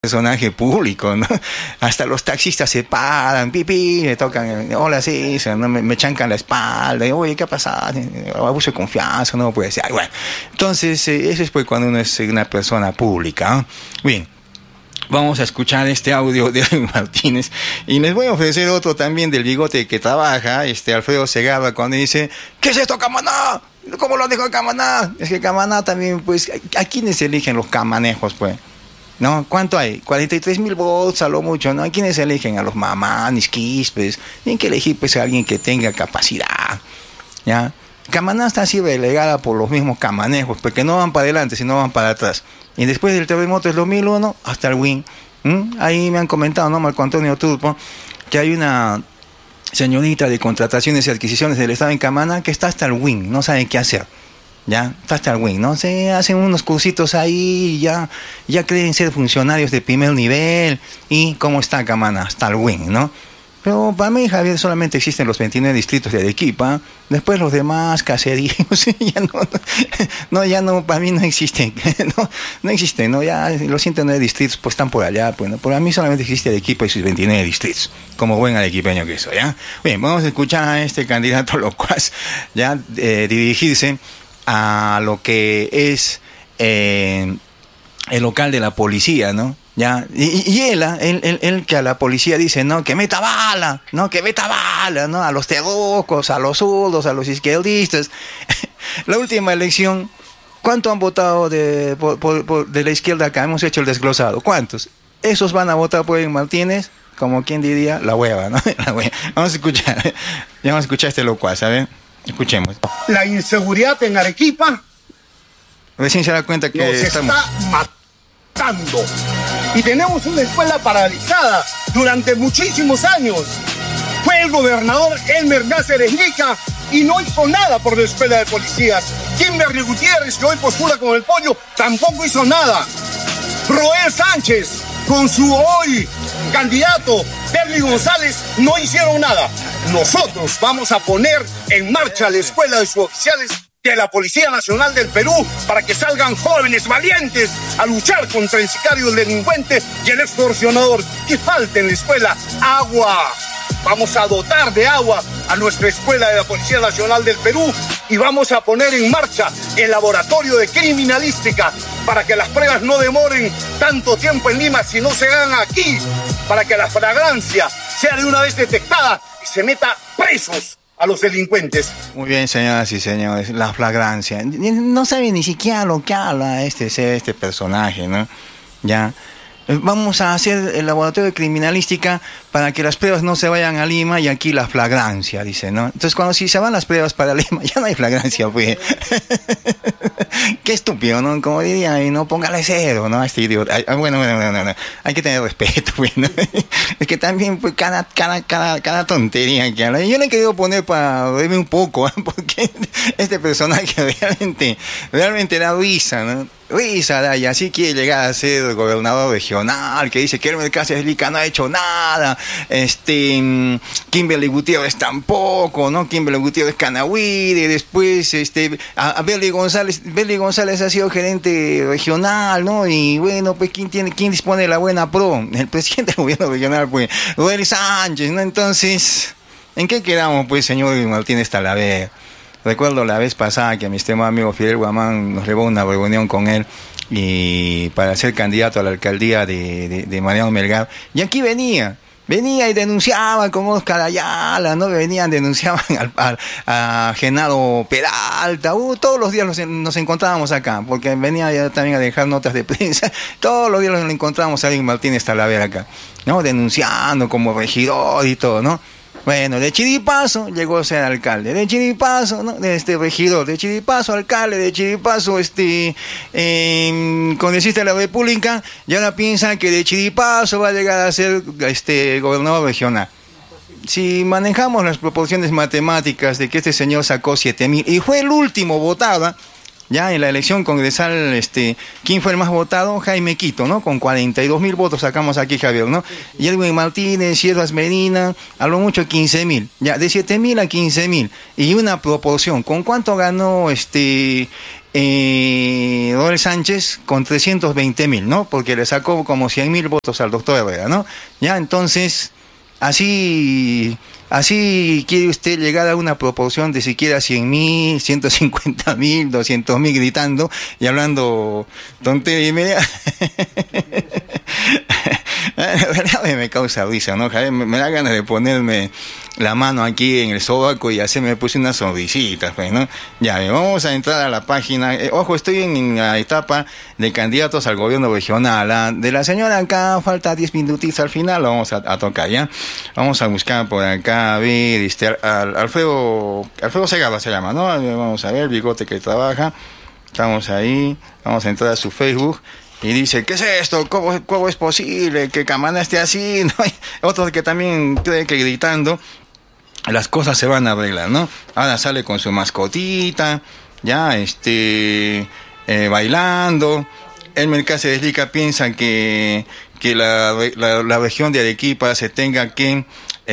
personaje público, ¿no? Hasta los taxistas se paran, pipí, me tocan, hola César, ¿no? Me chancan la espalda, y, oye, ¿qué ha pasado? Abuso de confianza, no puede ser. Bueno, entonces, eso es pues cuando uno es una persona pública, ¿no? Bien, vamos a escuchar este audio de Edwin Martínez y les voy a ofrecer otro también del bigote que trabaja, Alfredo Segarra, cuando dice, ¿qué es esto, Camaná? ¿Cómo lo dejó Camaná? Es que Camaná también, pues, ¿a quiénes eligen los camanejos, pues? ¿No? ¿Cuánto hay? 43,000 votos a lo mucho, ¿no? ¿A quiénes eligen? A los mamanis, quispes. Tienen que elegir pues a alguien que tenga capacidad, ¿ya? Camaná está así relegada por los mismos camanejos, porque no van para adelante, sino van para atrás. Y después del terremoto del 2001, hasta el WIN. Ahí me han comentado, ¿no? Marco Antonio Turpo, que hay una señorita de contrataciones y adquisiciones del Estado en Camaná que está hasta el WIN, no saben qué hacer. Ya, está hasta el WIN, ¿no? Se hacen unos cursitos ahí, ya creen ser funcionarios de primer nivel. ¿Y cómo está Camaná? Hasta el WIN, ¿no? Pero para mí, Javier, solamente existen los 29 distritos de Arequipa. Después los demás caseríos, ya no, para mí no existen. No existen, ¿no? Ya los 109 distritos pues están por allá, pues, ¿no? Para mí solamente existe Arequipa y sus 29 distritos, como buen arequipeño que soy, ¿ya? Bien, vamos a escuchar a este candidato locuaz, ya, dirigirse a lo que es el local de la policía, ¿no? Ya, y él que a la policía dice, no, que meta bala, no, que meta bala, ¿no? A los terrocos, a los zurdos, a los izquierdistas. La última elección, ¿cuánto han votado de la izquierda acá? Hemos hecho el desglosado. ¿Cuántos? Esos van a votar por Edwin Martínez, como quien diría, la hueva, ¿no? La hueva. Vamos a escuchar este locuaz, ¿sabes? Escuchemos. La inseguridad en Arequipa recién se da cuenta que nos está matando. Y tenemos una escuela paralizada durante muchísimos años. Fue el gobernador Elmer Nasser Esnica y no hizo nada por la escuela de policías. Kimberly Gutiérrez, que hoy postula con el pollo, tampoco hizo nada. Roel Sánchez, con su hoy candidato Berly González, no hicieron nada. Nosotros vamos a poner en marcha la escuela de suboficiales de la Policía Nacional del Perú para que salgan jóvenes valientes a luchar contra el sicario, el delincuente y el extorsionador. ¿Qué falta en la escuela? Agua. Vamos a dotar de agua a nuestra escuela de la Policía Nacional del Perú y vamos a poner en marcha el laboratorio de criminalística para que las pruebas no demoren tanto tiempo en Lima, sino se hagan aquí, para que la flagrancia sea de una vez detectada y se meta presos a los delincuentes. Muy bien, señoras y señores, la flagrancia. No sabe ni siquiera lo que habla este personaje, ¿no? Ya. Vamos a hacer el laboratorio de criminalística para que las pruebas no se vayan a Lima y aquí la flagrancia, dice, ¿no? Entonces, si se van las pruebas para Lima, ya no hay flagrancia, pues. Qué estúpido, ¿no? Como diría, y no póngale cero, ¿no? A este idiota. Bueno, hay que tener respeto, pues, ¿no? Es que también, pues, cada tontería que habla. Yo le he querido poner para verme un poco, ¿eh? Porque este personaje realmente da risa, ¿no? Risa, y así quiere llegar a ser gobernador regional, que dice que Elmer Cáceres no ha hecho nada, Kimberly Gutiérrez tampoco, ¿no? Kimberly Gutiérrez Canahuide, después a Berly González ha sido gerente regional, ¿no? Y bueno, pues ¿quién dispone de la buena pro? El presidente del gobierno regional, pues, Roel Sánchez, ¿no? Entonces, ¿en qué quedamos, pues, señor Martínez Talavera? Recuerdo la vez pasada que mi estimado amigo Fidel Guamán nos llevó a una reunión con él y para ser candidato a la alcaldía de Mariano Melgar. Y aquí venía y denunciaba con Oscar Ayala, ¿no? Denunciaban a Genaro Peralta. Todos los días nos encontrábamos acá, porque venía ya también a dejar notas de prensa. Todos los días nos encontrábamos a Edwin Martínez Talavera acá, ¿no? Denunciando como regidor y todo, ¿no? Bueno, de chiripazo llegó a ser alcalde, de chiripazo, ¿no? Regidor, de chiripazo alcalde, de chiripazo congresista de la República, y ahora piensa que de chiripazo va a llegar a ser gobernador regional. Si manejamos las proporciones matemáticas de que este señor sacó 7,000 y fue el último votado, Ya en la elección congresal, ¿quién fue el más votado? Jaime Quito, ¿no? Con 42.000 votos sacamos aquí, Javier, ¿no? Y Edwin Martínez, Sierras Medina, a lo mucho 15.000. Ya, de 7.000 a 15.000. Y una proporción. ¿Con cuánto ganó Roel Sánchez? Con 320.000, ¿no? Porque le sacó como 100.000 votos al doctor Herrera, ¿no? Ya, entonces, así quiere usted llegar a una proporción de siquiera 100.000, 150.000, 200.000 gritando y hablando tontería y media. Me causa risa, ¿no? Me da ganas de ponerme la mano aquí en el sobaco y me puse una sonrisita, pues, ¿no? Ya, vamos a entrar a la página. Ojo, estoy en la etapa de candidatos al gobierno regional. De la señora acá, falta 10 minutitos al final, lo vamos a tocar, ¿ya? Vamos a buscar por acá, a ver, Alfredo Segarra se llama, ¿no? Vamos a ver, bigote que trabaja. Estamos ahí, vamos a entrar a su Facebook. Y dice, ¿qué es esto? ¿Cómo es posible que Camaná esté así? ¿No? Hay otros que también creen que gritando las cosas se van a arreglar, ¿no? Ahora sale con su mascotita, ya, bailando. Elmer Cáceres Lica piensa que la región de Arequipa se tenga que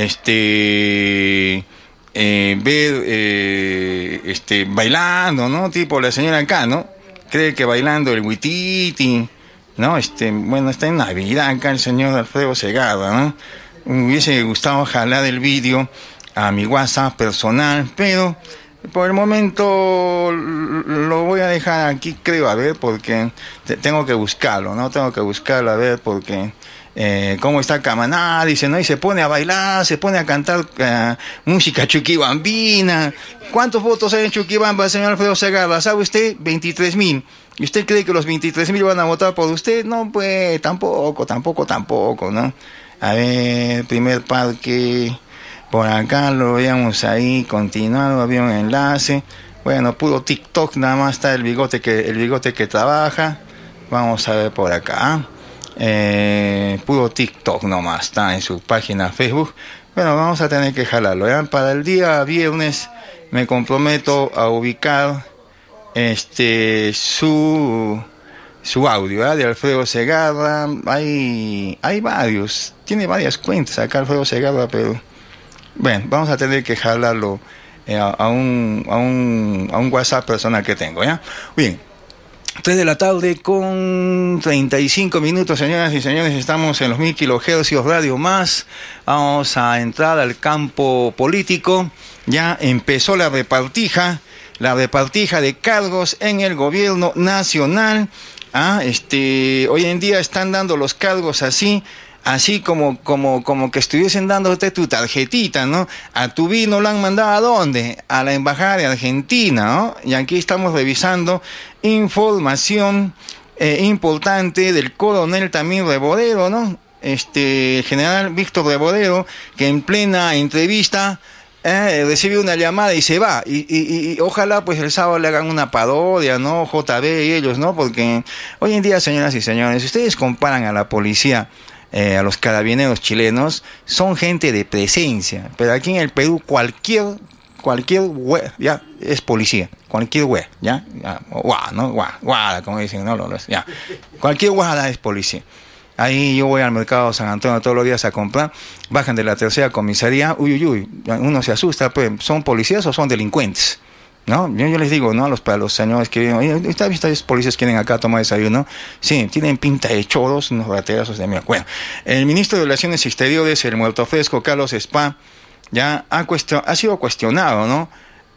ver bailando, ¿no? Tipo la señora acá, ¿no? Cree que bailando el huititi, ¿no? Bueno, está en Navidad acá el señor Alfredo Segarra, ¿no? Me hubiese gustado jalar el vídeo a mi WhatsApp personal, pero por el momento lo voy a dejar aquí, creo, a ver, porque tengo que buscarlo, ¿no? Tengo que buscarlo, a ver, porque cómo está Camaná, dice, ¿no? Y se pone a bailar, se pone a cantar música chuquibambina. ¿Cuántos votos hay en Chuquibamba, señor Alfredo Segarra? ¿Sabe usted? 23.000. ¿Y usted cree que los 23.000 van a votar por usted? No, pues, tampoco, ¿no? A ver, primer parque, por acá lo veíamos ahí, continuado, había un enlace. Bueno, puro TikTok, nada más está el bigote que trabaja. Vamos a ver por acá. Puro TikTok nomás, está en su página Facebook. Bueno, vamos a tener que jalarlo, ¿ya? Para el día viernes me comprometo a ubicar su audio, ¿eh? De Alfredo Segarra. Hay varios, tiene varias cuentas acá Alfredo Segarra, pero bueno, vamos a tener que jalarlo a un WhatsApp personal que tengo, ¿ya? Bien, 3 de la tarde con 35 minutos, señoras y señores, estamos en los 1000 kilohercios Radio Más. Vamos a entrar al campo político. Ya empezó la repartija de cargos en el gobierno nacional. Hoy en día están dando los cargos así como que estuviesen dándote tu tarjetita, ¿no? A tu vino lo han mandado ¿a dónde? A la embajada de Argentina, ¿no? Y aquí estamos revisando información importante del coronel también Rebordero, ¿no? General Víctor Rebordero, que en plena entrevista recibe una llamada y se va, y ojalá pues el sábado le hagan una parodia, ¿no? JB y ellos, ¿no? Porque hoy en día, señoras y señores, si ustedes comparan a la policía, a los carabineros chilenos, son gente de presencia, pero aquí en el Perú cualquier güey ya es policía, cualquier güey, ya, guada, como dicen, no, ya, cualquier guada es policía. Ahí yo voy al mercado San Antonio todos los días a comprar, bajan de la tercera comisaría, uno se asusta, pues, ¿son policías o son delincuentes? ¿No? Yo les digo, ¿no? Para los señores que vienen, estos policías quieren acá tomar desayuno, sí, tienen pinta de choros, unos raterazos de mierda. Bueno, el ministro de Relaciones Exteriores, el muerto fresco, Carlos Spa, ya ha sido cuestionado, ¿no?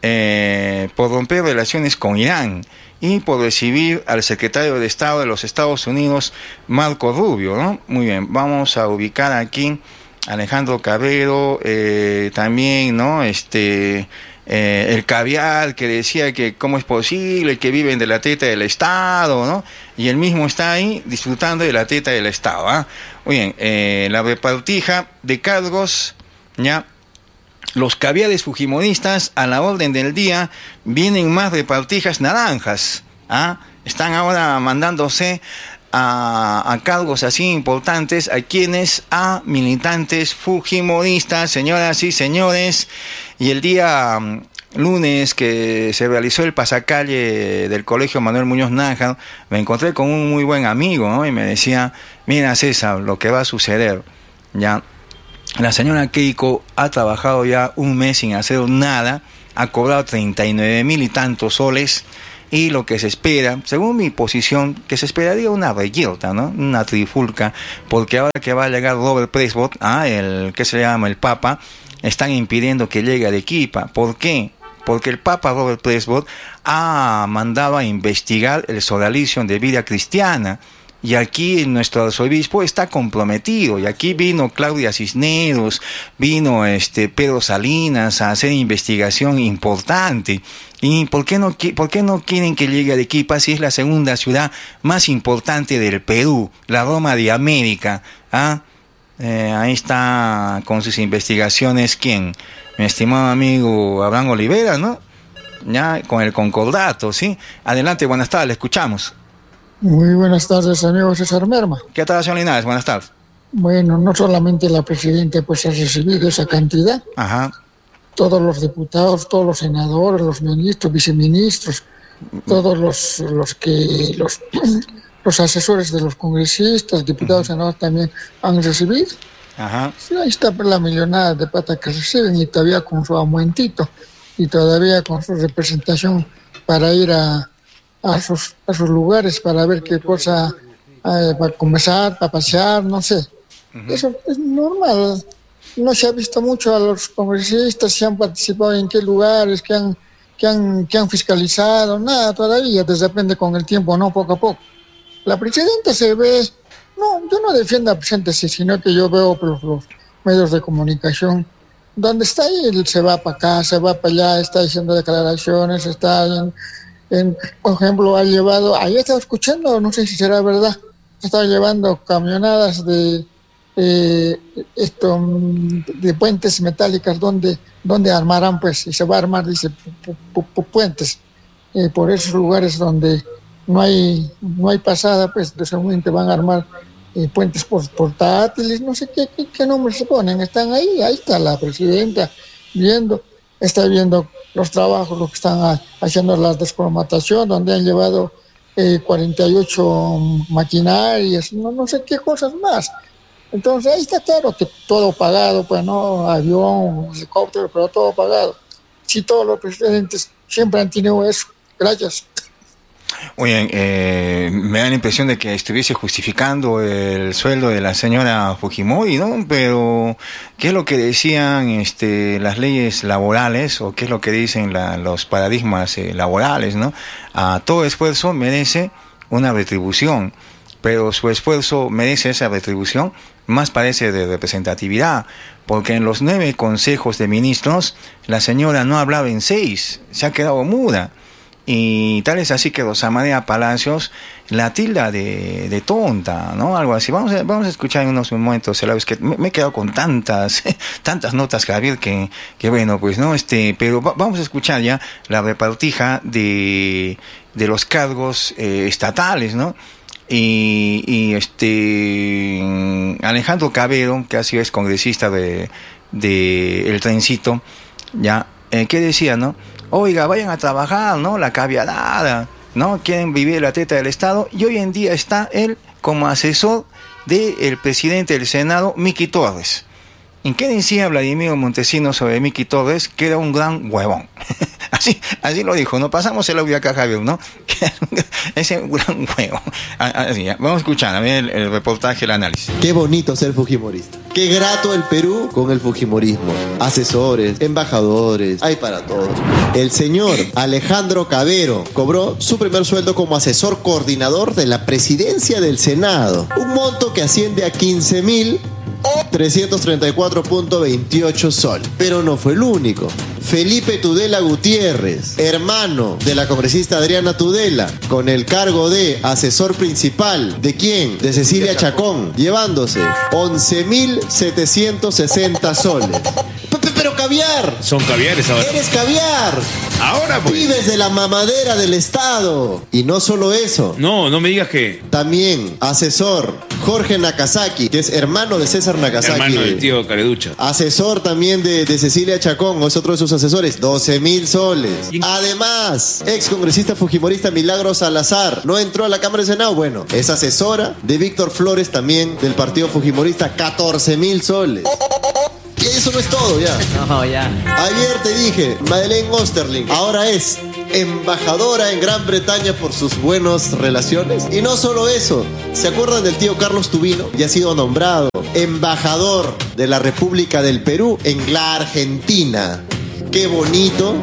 Por romper relaciones con Irán y por recibir al secretario de Estado de los Estados Unidos, Marco Rubio, ¿no? Muy bien, vamos a ubicar aquí Alejandro Cabero, también, ¿no? El Caviar, que decía que cómo es posible que viven de la teta del Estado, ¿no? Y él mismo está ahí disfrutando de la teta del Estado, ¿ah? Muy bien, la repartija de cargos, ya. Los caviares fujimoristas, a la orden del día, vienen más repartijas naranjas, ¿ah? Están ahora mandándose a cargos así importantes a militantes fujimoristas, señoras y señores. Y el día lunes que se realizó el pasacalle del Colegio Manuel Muñoz Nájar, me encontré con un muy buen amigo, ¿no? Y me decía, mira César, lo que va a suceder, ya, la señora Keiko ha trabajado ya un mes sin hacer nada, ha cobrado 39.000 y tantos soles, y lo que se espera, según mi posición, que se esperaría una reyerta, ¿no? Una trifulca, porque ahora que va a llegar Robert Presbot, el que se llama el Papa, están impidiendo que llegue a Arequipa. ¿Por qué? Porque el Papa Robert Presbot ha mandado a investigar el sodalicio de vida cristiana. Y aquí nuestro arzobispo está comprometido. Y aquí vino Claudia Cisneros, vino Pedro Salinas a hacer investigación importante. ¿Y por qué no quieren que llegue a Arequipa si es la segunda ciudad más importante del Perú, la Roma de América? Ahí está con sus investigaciones, ¿quién? Mi estimado amigo Abraham Olivera, ¿no? Ya con el concordato, ¿sí? Adelante, buenas tardes, le escuchamos. Muy buenas tardes, amigo César Merma. ¿Qué tal, señor Linares? Buenas tardes. Bueno, no solamente la presidenta pues ha recibido esa cantidad. Ajá. Todos los diputados, todos los senadores, los ministros, viceministros, todos los asesores de los congresistas, diputados, senadores también han recibido. Ajá. Sí, ahí está la millonada de plata que reciben y todavía con su aumentito y todavía con su representación para ir a sus lugares para ver qué cosa, para conversar, para pasear, no sé. Eso es normal. No se ha visto mucho a los congresistas, si han participado en qué lugares, que han fiscalizado, nada todavía, depende con el tiempo, no, poco a poco. La presidenta se ve, no, yo no defiendo a la presidenta, sino que yo veo los medios de comunicación, donde está él, se va para acá, se va para allá, está diciendo declaraciones, está por ejemplo, ha llevado, ahí estaba escuchando, no sé si será verdad, estaba llevando camionadas de puentes metálicas donde armarán, pues, y se va a armar, dice, puentes por esos lugares donde no hay pasada, pues seguramente van a armar puentes portátiles, no sé qué nombres se ponen, están ahí está la presidenta está viendo los trabajos, lo que están haciendo la descromatación, donde han llevado 48 maquinarias, no sé qué cosas más. Entonces ahí está claro que todo pagado, pues no, avión, helicóptero, pero todo pagado. Sí, todos los presidentes siempre han tenido eso. Gracias. Oye, me da la impresión de que estuviese justificando el sueldo de la señora Fujimori, ¿no? Pero, ¿qué es lo que decían las leyes laborales o qué es lo que dicen los paradigmas laborales, ¿no? Todo esfuerzo merece una retribución, pero su esfuerzo merece esa retribución, más parece de representatividad, porque en los 9 consejos de ministros la señora no hablaba en 6, se ha quedado muda. Y tal es así que Rosa María Palacios la tilda de tonta, ¿no? Algo así. Vamos a escuchar en unos momentos. Es que me he quedado con tantas notas, Javier, que bueno, pues, ¿no? Pero vamos a escuchar ya la repartija de los cargos estatales, ¿no? Y Alejandro Cabero, que ha sido congresista de El Trencito, ya, ¿qué decía, no? Oiga, vayan a trabajar, ¿no? La caviarada, ¿no? Quieren vivir la teta del Estado. Y hoy en día está él como asesor del presidente del Senado, Miki Torres. ¿En qué decía Vladimiro Montesinos sobre Miki Torres? Que era un gran huevón. Así lo dijo, ¿no? Pasamos el audio acá, Javier, ¿no? Ese gran huevón. Así, vamos a escuchar, a ver el reportaje, el análisis. Qué bonito ser fujimorista. Qué grato el Perú con el fujimorismo. Asesores, embajadores, hay para todos. El señor Alejandro Cabero cobró su primer sueldo como asesor coordinador de la presidencia del Senado. Un monto que asciende a 15.334.28 sol. Pero no fue el único. Felipe Tudela Gutiérrez, hermano de la congresista Adriana Tudela, con el cargo de asesor principal, ¿de quién? De Cecilia Chacón, llevándose 11.760 soles. Pero caviar. Son caviares ahora. Eres caviar. Ahora pues. Vives de la mamadera del Estado. Y no solo eso. No me digas que... También asesor Jorge Nakazaki, que es hermano de César Nakazaki. Hermano del tío Careducha. Asesor también de Cecilia Chacón, es otro de sus asesores. 12,000 soles. Además, ex congresista fujimorista Milagros Salazar. No entró a la Cámara de Senado. Bueno, es asesora de Víctor Flores también del partido fujimorista. 14,000 soles. Y eso no es todo, ya. No, ya. Ayer te dije, Madeleine Osterling ahora es embajadora en Gran Bretaña por sus buenas relaciones. Y no solo eso, ¿se acuerdan del tío Carlos Tubino? Ya ha sido nombrado embajador de la República del Perú en la Argentina. Qué bonito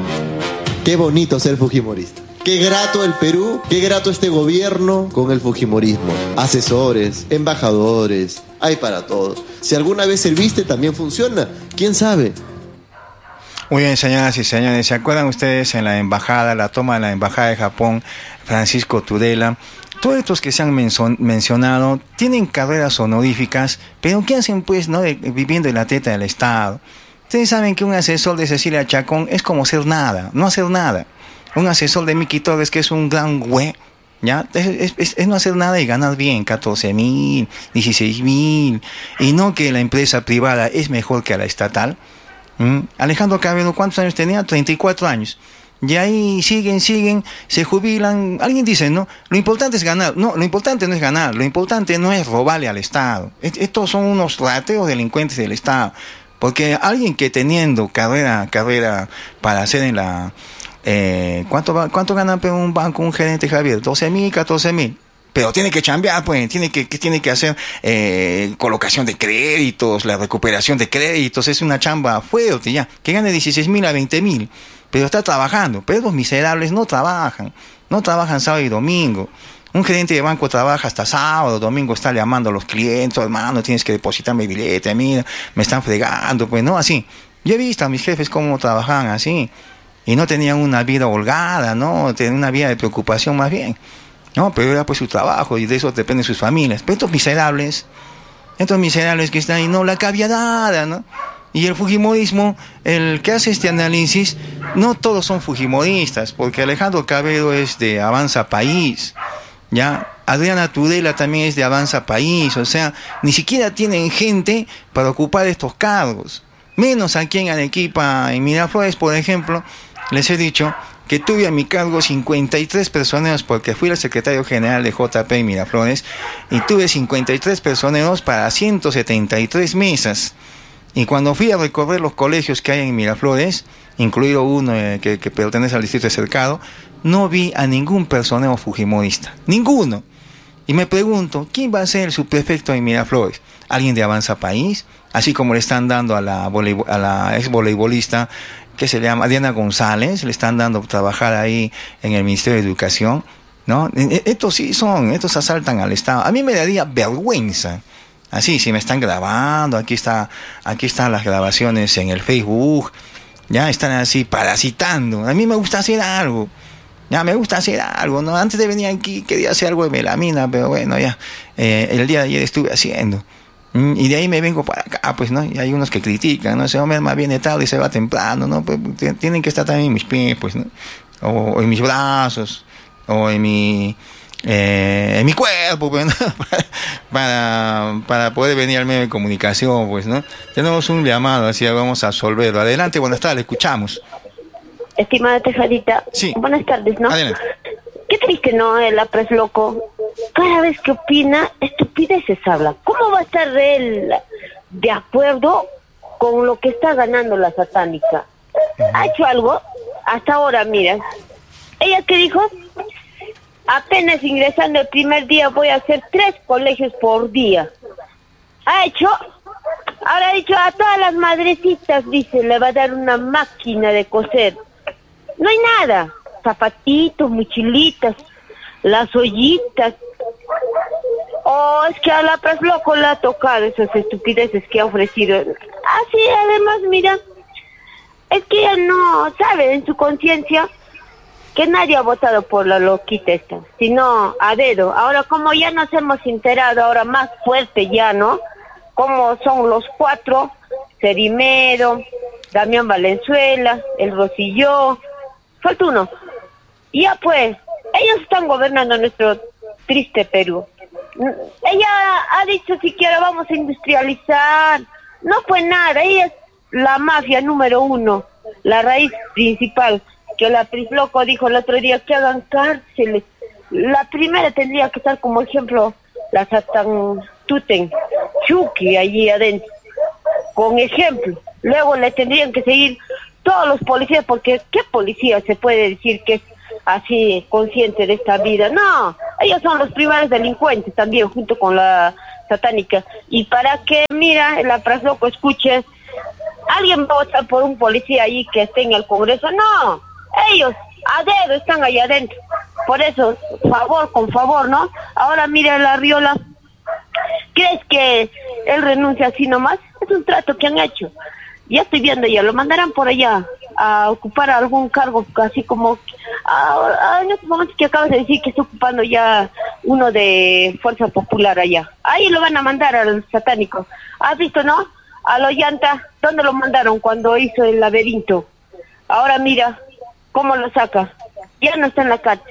ser fujimorista. Qué grato el Perú, qué grato este gobierno con el fujimorismo. Asesores, embajadores, hay para todos. Si alguna vez serviste, también funciona. ¿Quién sabe? Muy bien, señoras y señores, ¿se acuerdan ustedes en la embajada, la toma de la embajada de Japón, Francisco Tudela? Todos estos que se han mencionado tienen carreras honoríficas, pero ¿qué hacen pues, viviendo en la teta del Estado? Ustedes saben que un asesor de Cecilia Chacón es como ser nada, no hacer nada. Un asesor de Miki Torres, que es un gran güey, ¿ya? Es no hacer nada y ganar bien, 14,000, 16,000, y no que la empresa privada es mejor que la estatal. Alejandro Cabero, ¿cuántos años tenía? 34 años. Y ahí siguen, se jubilan. Alguien dice, ¿no? Lo importante es ganar. No, lo importante no es ganar, lo importante no es robarle al Estado. Estos son unos rateros delincuentes del Estado. Porque alguien que teniendo carrera para hacer en la... ¿Cuánto gana un banco, un gerente, Javier? 12,000, 14,000. Pero tiene que chambear, pues, tiene que hacer colocación de créditos, la recuperación de créditos, es una chamba fuerte ya, que gane 16,000 a 20,000, pero está trabajando. Pero los miserables no trabajan sábado y domingo. Un gerente de banco trabaja hasta sábado, domingo está llamando a los clientes, hermano, tienes que depositarme el billete, mira, me están fregando, pues no, así. Yo he visto a mis jefes cómo trabajaban así. Y no tenían una vida holgada, ¿no? Tenían una vida de preocupación más bien, ¿no? Pero era pues su trabajo y de eso dependen sus familias. Pero estos miserables que están ahí, no, la caviarada, ¿no? Y el fujimorismo, el que hace este análisis, no todos son fujimoristas, porque Alejandro Cabero es de Avanza País, ¿ya? Adriana Tudela también es de Avanza País, o sea, ni siquiera tienen gente para ocupar estos cargos. Menos aquí en Arequipa, en Miraflores, por ejemplo, les he dicho que tuve a mi cargo 53 personeros porque fui el secretario general de JP en Miraflores y tuve 53 personeros para 173 mesas. Y cuando fui a recorrer los colegios que hay en Miraflores, incluido uno que pertenece al distrito de Cercado, no vi a ningún personero fujimorista. Ninguno. Y me pregunto, ¿quién va a ser el subprefecto en Miraflores? ¿Alguien de Avanza País? Así como le están dando a la ex voleibolista que se llama Diana González, le están dando trabajar ahí en el Ministerio de Educación, ¿no? Estos asaltan al Estado. A mí me daría vergüenza. Así, si me están grabando, aquí están las grabaciones en el Facebook, ya están así parasitando. A mí me gusta hacer algo. ¿No? Antes de venir aquí quería hacer algo de melamina, pero bueno, ya, el día de ayer estuve haciendo. Y de ahí me vengo para acá, pues, ¿no? Y hay unos que critican, ¿no? Ese hombre más viene tarde y se va temprano, ¿no? Pues tienen que estar también en mis pies, pues, ¿no? O en mis brazos, o en mi cuerpo, pues, ¿no? para poder venir al medio de comunicación, pues, ¿no? Tenemos un llamado, así que vamos a resolverlo. Adelante, buenas tardes, escuchamos. Estimada Tejadita, sí. Buenas tardes, ¿no? Adelante. Qué triste, ¿no? El APRES loco. Cada vez que opina, estupideces habla. ¿Cómo va a estar él de acuerdo con lo que está ganando la satánica? ¿Ha hecho algo? Hasta ahora, mira. ¿Ella qué dijo? Apenas ingresando el primer día voy a hacer 3 colegios por día. ¿Ha hecho? Ahora ha dicho a todas las madrecitas, dice, le va a dar una máquina de coser. No hay nada. Zapatitos, mochilitas, las ollitas. Oh, es que a la Paz Loco le ha tocado esas estupideces que ha ofrecido. Así, además, mira, es que ella no sabe en su conciencia que nadie ha votado por la loquita esta, sino a dedo. Ahora, como ya nos hemos enterado, ahora más fuerte ya, ¿no? Como son los 4, Cerimero, Damián Valenzuela, el Rosilló, falta uno. Y ya pues, ellos están gobernando nuestro triste Perú. Ella ha dicho siquiera vamos a industrializar. No fue nada, ella es la mafia número 1, la raíz principal, que la Prisloco dijo el otro día que hagan cárceles. La primera tendría que estar como ejemplo la Satantuten, Chucky allí adentro, con ejemplo. Luego le tendrían que seguir todos los policías, porque ¿qué policía se puede decir que es así consciente de esta vida? No, ellos son los primeros delincuentes también, junto con la satánica. Y para que, mira, la Prisloco escuche, ¿alguien va a votar por un policía allí que esté en el Congreso? No, ellos a dedo están allá adentro. Por eso, favor con favor, ¿no? Ahora mira la Riola, ¿crees que él renuncia así nomás? Es un trato que han hecho. Ya estoy viendo, ya lo mandarán por allá a ocupar algún cargo, así como en estos momentos que acabas de decir que está ocupando ya uno de Fuerza Popular allá. Ahí lo van a mandar al satánico. ¿Has visto, no? A lo llanta, ¿dónde lo mandaron cuando hizo el laberinto? Ahora mira cómo lo saca. Ya no está en la cárcel.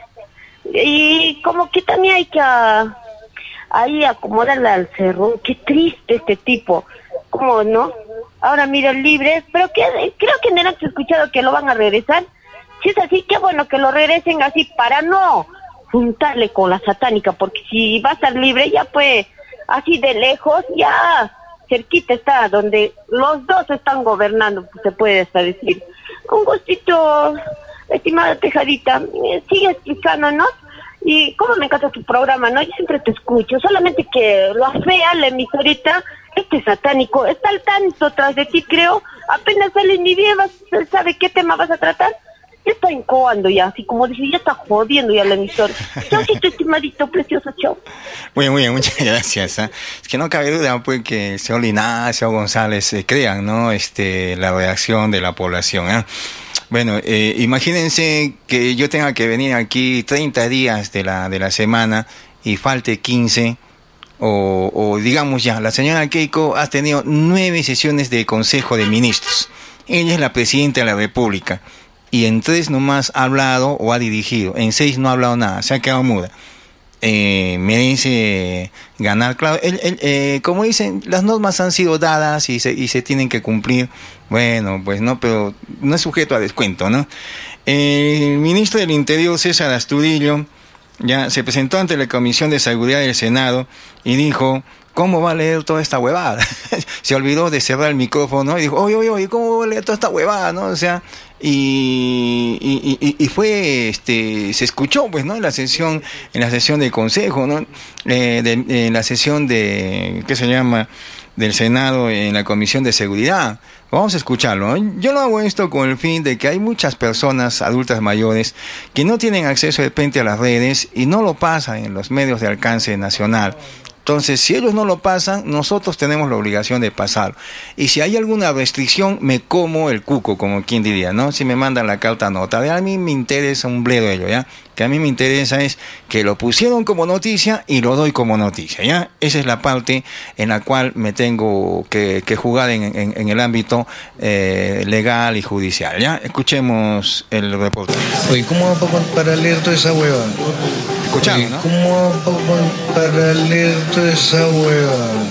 Y como que también hay que ahí acomodarle al cerro. Qué triste este tipo. ¿Cómo no? Ahora mira el libre, pero que creo que no han escuchado que lo van a regresar. Si es así, qué bueno que lo regresen así para no juntarle con la satánica, porque si va a estar libre ya pues así de lejos, ya cerquita está, donde los dos están gobernando, pues se puede hasta decir. Un gustito, estimada Tejadita, sigue explicándonos. Y cómo me encanta tu programa, ¿no? Yo siempre te escucho, solamente que lo afea la emisorita, este satánico, está al tanto tras de ti, creo, apenas sale en mi vida, ¿sabe qué tema vas a tratar? Ya está incoando ya, así como dice, ya está jodiendo ya la emisora. Chaucito, estimadito, precioso, chao. Muy bien, muchas gracias. Es que no cabe duda pues que el señor Linares, el señor González crean, ¿no? La reacción de la población, ¿eh? Bueno, imagínense que yo tenga que venir aquí 30 días de la semana y falte 15, o digamos ya, la señora Keiko ha tenido 9 sesiones de Consejo de Ministros. Ella es la Presidenta de la República y en 3 nomás ha hablado o ha dirigido, en 6 no ha hablado nada, se ha quedado muda. Merece ganar, claro, como dicen, las normas han sido dadas y se tienen que cumplir. Bueno, pues no, pero no es sujeto a descuento, ¿no? El ministro del Interior, César Astudillo, ya se presentó ante la Comisión de Seguridad del Senado y dijo, ¿cómo va a leer toda esta huevada? Se olvidó de cerrar el micrófono y dijo, oye, ¿cómo va a leer toda esta huevada, no? O sea, y fue, se escuchó, pues, ¿no? En la sesión del Consejo, ¿no? En la sesión de, ¿qué se llama? Del Senado en la Comisión de Seguridad. Vamos a escucharlo, ¿no? Yo lo hago esto con el fin de que hay muchas personas adultas mayores que no tienen acceso de repente a las redes y no lo pasan en los medios de alcance nacional. Entonces, si ellos no lo pasan, nosotros tenemos la obligación de pasarlo. Y si hay alguna restricción, me como el cuco, como quien diría, ¿no? Si me mandan la carta nota, a mí me interesa un bledo ello, ¿ya? Que a mí me interesa es que lo pusieron como noticia y lo doy como noticia, ¿ya? Esa es la parte en la cual me tengo que jugar en el ámbito legal y judicial, ¿ya? Escuchemos el reportaje. Oye, ¿cómo hago para leer toda esa hueva? Escuchamos, ¿no? ¿Cómo hago para leer toda esa hueva?